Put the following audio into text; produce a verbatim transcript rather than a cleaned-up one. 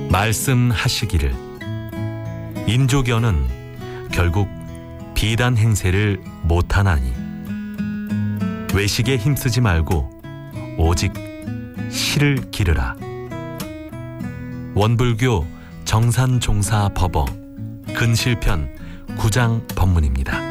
말씀하시기를 인조견은 결국 비단 행세를 못하나니 외식에 힘쓰지 말고 오직 실을 기르라. 원불교 정산종사법어 근실편 구 장 법문입니다.